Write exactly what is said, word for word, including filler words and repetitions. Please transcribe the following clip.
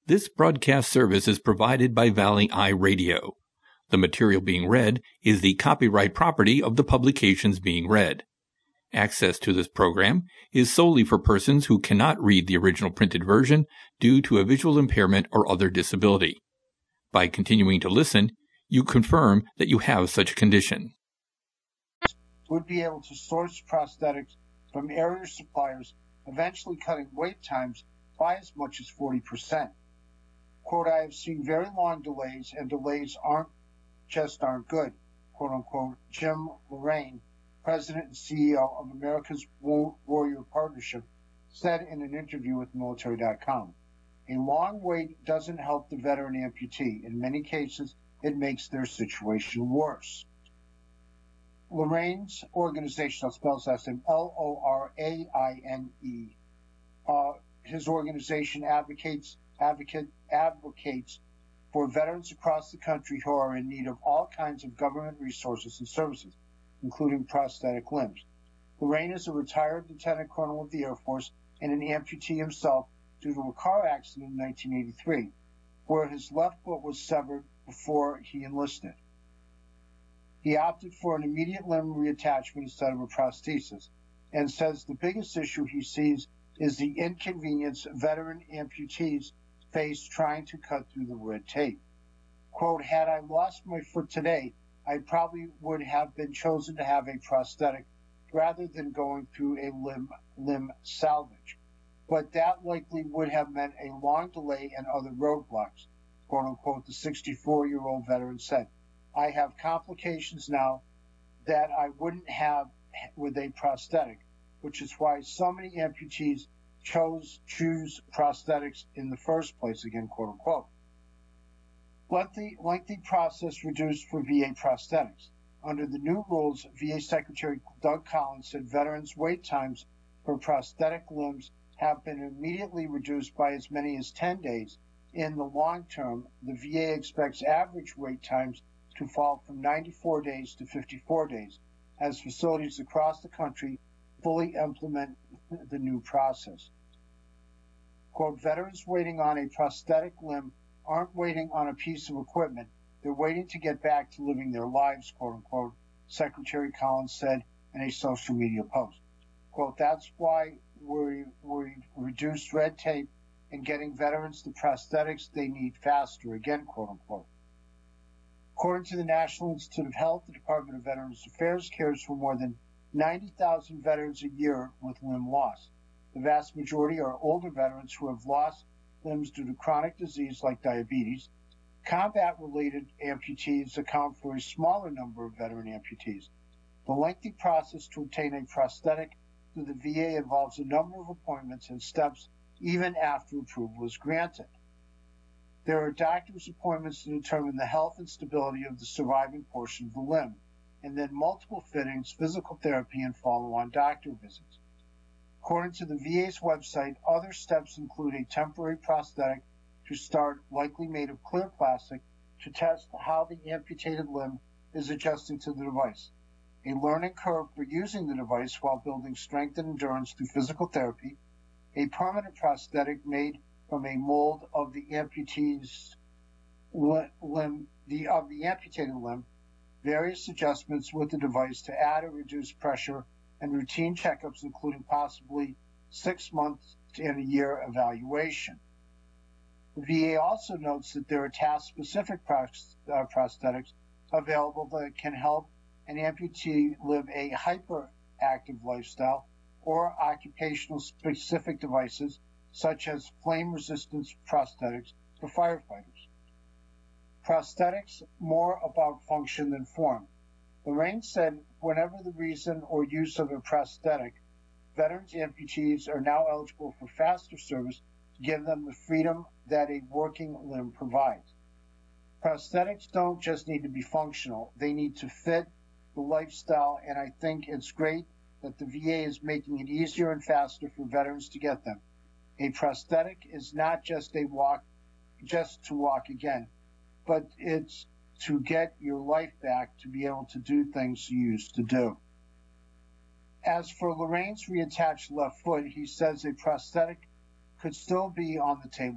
This broadcast service is provided by Valley Eye Radio. The material being read is the copyright property of the publications being read. Access to this program is solely for persons who cannot read the original printed version due to a visual impairment or other disability. By continuing to listen, you confirm that you have such a condition. Would be able to source prosthetics from area suppliers, eventually cutting wait times by as much as forty percent. Quote, I have seen very long delays, and delays aren't just aren't good, quote unquote. Jim Lorraine, president and C E O of America's Warrior Partnership, said in an interview with military dot com. A long wait doesn't help the veteran amputee. In many cases, it makes their situation worse. Lorraine's organization, I'll spell his last name, L O R A I N E. Uh, his organization advocates advocate, advocates for veterans across the country who are in need of all kinds of government resources and services, including prosthetic limbs. Lorraine is a retired lieutenant colonel of the Air Force and an amputee himself due to a car accident in nineteen eighty-three, where his left foot was severed before he enlisted. He opted for an immediate limb reattachment instead of a prosthesis, and says the biggest issue he sees is the inconvenience veteran amputees face trying to cut through the red tape. Quote, had I lost my foot today, I probably would have been chosen to have a prosthetic rather than going through a limb, limb salvage. But that likely would have meant a long delay and other roadblocks, quote unquote, the sixty-four-year-old veteran said. I have complications now that I wouldn't have with a prosthetic, which is why so many amputees chose choose prosthetics in the first place, again, quote unquote. Lengthy, lengthy process reduced for V A prosthetics. Under the new rules, V A Secretary Doug Collins said veterans' wait times for prosthetic limbs have been immediately reduced by as many as ten days. In the long term, the V A expects average wait times to fall from ninety-four days to fifty-four days as facilities across the country fully implement the new process. Quote, veterans waiting on a prosthetic limb aren't waiting on a piece of equipment. They're waiting to get back to living their lives, quote unquote, Secretary Collins said in a social media post. Quote, that's why we we reduced red tape and getting veterans the prosthetics they need faster, again, quote unquote. According to the National Institute of Health, the Department of Veterans Affairs cares for more than ninety thousand veterans a year with limb loss. The vast majority are older veterans who have lost limbs due to chronic disease like diabetes. Combat-related amputees account for a smaller number of veteran amputees. The lengthy process to obtain a prosthetic through the V A involves a number of appointments and steps even after approval is granted. There are doctor's appointments to determine the health and stability of the surviving portion of the limb, and then multiple fittings, physical therapy, and follow-on doctor visits. According to the V A's website, other steps include a temporary prosthetic to start, likely made of clear plastic, to test how the amputated limb is adjusting to the device, a learning curve for using the device while building strength and endurance through physical therapy, a permanent prosthetic made from a mold of the amputee's limb, the, of the amputated limb, various adjustments with the device to add or reduce pressure, and routine checkups, including possibly six months and a year evaluation. The V A also notes that there are task-specific pros- uh, prosthetics available that can help an amputee live a hyperactive lifestyle, or occupational-specific devices such as flame-resistant prosthetics for firefighters. Prosthetics more about function than form. Lorraine said whenever the reason or use of a prosthetic, veterans amputees are now eligible for faster service to give them the freedom that a working limb provides. Prosthetics don't just need to be functional, they need to fit the lifestyle, and I think it's great that the V A is making it easier and faster for veterans to get them. A prosthetic is not just a walk, just to walk again, but it's to get your life back to be able to do things you used to do. As for Lorraine's reattached left foot, he says a prosthetic could still be on the table